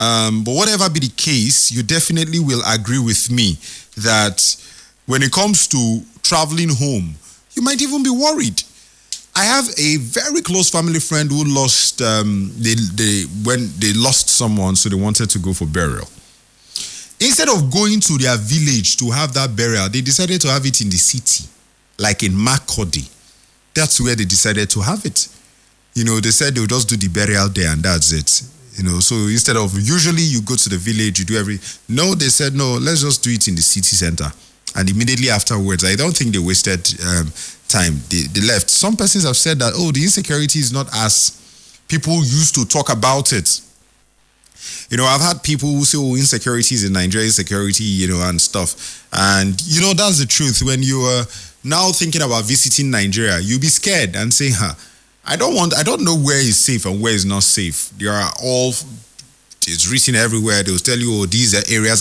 But whatever be the case, you definitely will agree with me that when it comes to traveling home, you might even be worried. I have a very close family friend who lost when they lost someone, so they wanted to go for burial. Instead of going to their village to have that burial, they decided to have it in the city, like in Makurdi. That's where they decided to have it. They said they'll just do the burial there and that's it. So instead of usually you go to the village, you do no, they said no, let's just do it in the city center. And immediately afterwards, I don't think they wasted time. They left. Some persons have said that, the insecurity is not as people used to talk about it. I've had people who say, insecurity is in Nigeria, insecurity, and stuff. And, that's the truth. When you are now thinking about visiting Nigeria, you'll be scared and say, I don't know where is safe and where is not safe. It's written everywhere. They'll tell you, these are areas